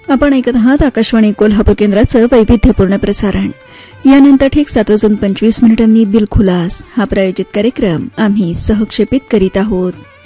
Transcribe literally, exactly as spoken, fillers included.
आपण ऐकत आहात आकाशवाणी कोल्हापूर केंद्राचं वैविध्यपूर्ण प्रसारण. यानंतर ठीक सात वाजून पंचवीस मिनिटांनी दिलखुलास हा प्रायोजित कार्यक्रम आम्ही सहक्षेपित करीत आहोत.